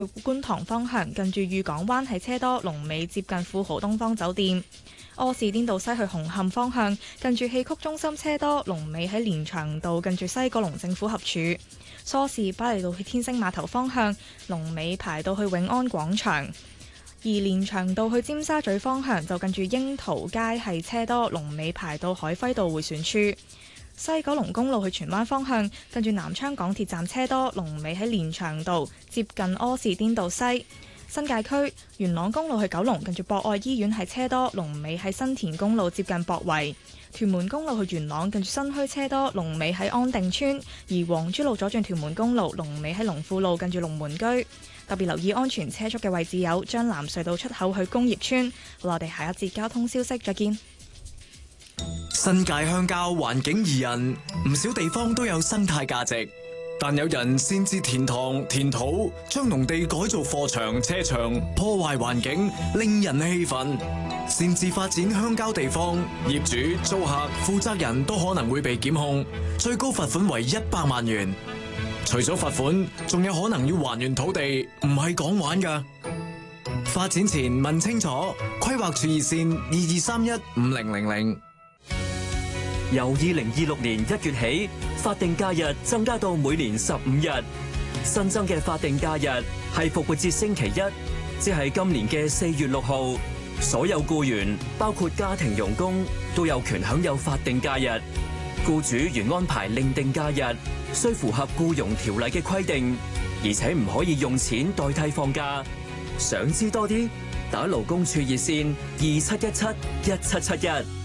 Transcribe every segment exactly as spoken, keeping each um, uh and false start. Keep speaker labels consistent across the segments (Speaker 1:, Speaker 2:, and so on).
Speaker 1: 觀塘方向，近住裕港灣係車多，龍尾接近富豪東方酒店。柯士甸道西去紅磡方向，近住戲曲中心車多，龍尾喺連翔道近住西九龍政府合署。梳士巴利道去天星碼頭方向，龍尾排到去永安廣場。而連翔道去尖沙咀方向就近住櫻桃街係車多，龍尾排到海輝道迴旋處。西九龍公路去荃灣方向，近住南昌港鐵站車多，龍尾喺連翔道接近柯士甸道西。新界區元朗公路去九龍，近住博愛醫院係車多，龍尾喺新田公路接近博圍。屯門公路去元朗，近住新墟車多，龍尾喺安定村。而黃珠路左轉屯門公路，龍尾喺龍富路近住龍門居。特別留意安全車速嘅位置有將藍隧道出口去工業村。好，我哋下一節交通消息再見。
Speaker 2: 新界鄉郊環境宜人，唔少地方都有生態價值，但有人擅自填塘填土，將農地改造貨場車場，破壞環境，令人氣憤。擅自發展鄉郊地方，業主租客負責人都可能會被檢控，最高罰款為一百萬元。除咗罰款，仲有可能要還原土地，唔係講玩㗎。發展前問清楚，規劃處熱線二二三一五零零零。
Speaker 3: 由二零二六年一月起，法定假日增加到每年十五日。新增嘅法定假日係復活節星期一，即係今年嘅四月六號。所有僱員，包括家庭傭工，都有權享有法定假日。僱主如安排另定假日，需符合僱傭條例嘅規定，而且唔可以用錢代替放假。想知多啲，打勞工處熱線二七一七一七七一。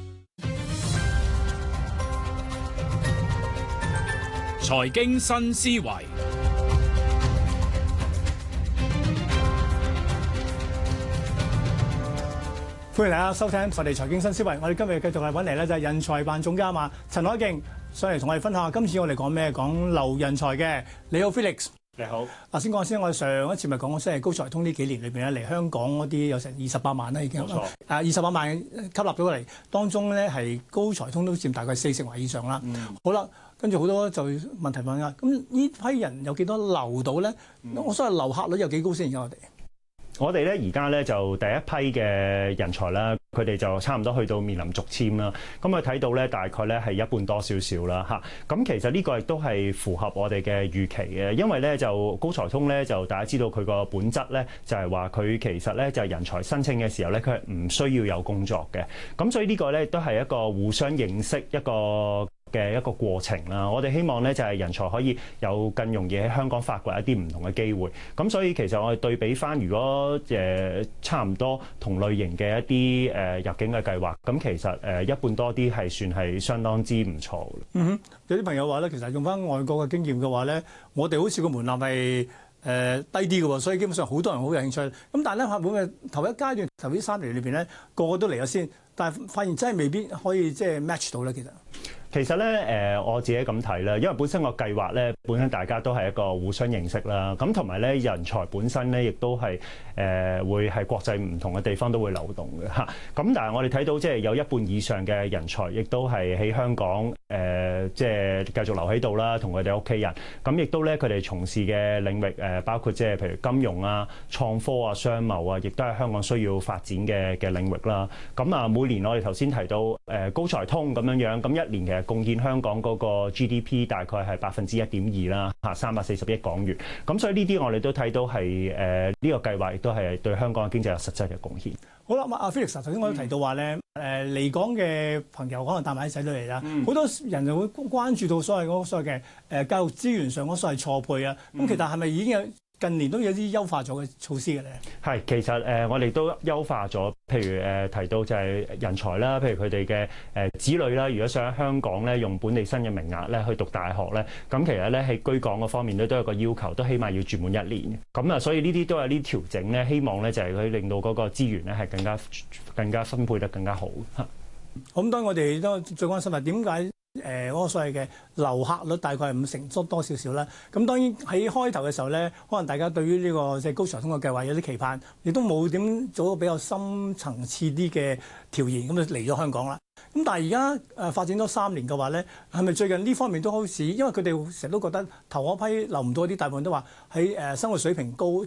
Speaker 4: 財經新思維，
Speaker 5: 歡迎大家收聽我哋財經新思維。我哋今日繼續係揾嚟咧，就係人才辦總監啊陳凱勁上嚟同我哋分享下。今次我哋講咩？講留人才嘅。你好 Felix。
Speaker 6: 你好。
Speaker 5: 嗱，先講先，我哋上一次咪講過，即係高才通呢幾年裏邊咧，嚟香港嗰啲有成二十八萬啦，已經。冇錯。啊，二十八萬吸納咗過嚟，當中咧係高才通都佔大概四成或以上啦。嗯。好啦。跟住好多就問題問啦，咁呢批人有幾多留到咧？嗯、我所謂留客率有幾高先？而家我哋，
Speaker 6: 我哋咧而家咧就第一批嘅人才啦，佢哋就差唔多去到面臨續簽啦。咁啊睇到咧大概咧係一半多少少啦嚇。咁其實呢個亦都係符合我哋嘅預期嘅，因為咧就高才通咧就大家知道佢個本質咧就係話佢其實咧就係人才申請嘅時候咧佢係唔需要有工作嘅。咁所以呢個咧都係一個互相認識一個嘅一個過程啦，我哋希望咧就係人才可以有更容易喺香港發掘一啲唔同嘅機會。咁所以其實我哋對比翻，如果誒差唔多同類型嘅一啲誒入境嘅計劃，咁其實誒一半多啲係算係相當之唔錯嘅。
Speaker 5: 嗯哼，有啲朋友話咧，其實用翻外國嘅經驗嘅話咧，我哋好似個門檻係誒低啲嘅喎，所以基本上好多人好有興趣。咁但係咧，會唔會頭一階段頭呢三年裏邊咧，個個都嚟咗先，但係發現真係未必可以即係 match 到咧，其實。
Speaker 6: 其實咧，誒、呃、我自己咁睇啦，因為本身個計劃咧，本身大家都係一個互相認識啦。咁同埋咧，人才本身咧，亦都係誒、呃、會係國際唔同嘅地方都會流動嘅嚇。咁但係我哋睇到即係有一半以上嘅人才，亦都係喺香港誒，即係繼續留喺度啦，同佢哋屋企人。咁亦都咧，佢哋從事嘅領域誒，包括即係譬如金融啊、創科啊、商貿啊，亦都係香港需要發展嘅嘅領域啦。咁啊，每年我哋頭先提到誒高才通咁樣樣，咁一年嘅貢獻香港嗰個 G D P 大概係百分之一點二啦，嚇三百四十億港元。咁所以呢啲我哋都睇到係誒呢個計劃亦都係對香港嘅經濟有實質嘅貢獻。
Speaker 5: 好啦，阿 Felix 頭先我都提到話咧，誒嚟港嘅朋友可能帶埋啲仔女嚟啦，好、嗯、多人就會關注到所謂嗰個所謂嘅誒教育資源上嗰所謂錯配啊。咁、嗯、其實係咪已經有近年都有啲優化咗嘅措施嘅咧？係，
Speaker 6: 其實誒、呃、我哋都優化咗，譬如誒、呃、提到就係人才啦，譬如佢哋嘅誒子女啦，如果想喺香港咧用本地生嘅名額咧去讀大學咧，咁其實咧喺居港嗰方面咧都有個要求，都起碼要住滿一年。咁啊，所以呢啲都有啲調整咧，希望咧就係佢令到嗰個資源咧係更加更加分配得更加好嚇。
Speaker 5: 咁當然我哋都最關心係點解？誒、呃、嗰、那個所謂嘅留客率大概係五成多多少少啦。咁當然喺開頭嘅時候咧，可能大家對於呢、這個即係高才通嘅計劃有啲期盼，亦都冇點做個比較深層次啲嘅調研，咁就嚟咗香港啦。 咁但係而家誒發展咗三年嘅話咧，係咪最近呢方面都開始？因為佢哋成日都覺得頭嗰批留唔到啲，大部分都話喺誒生活水平高，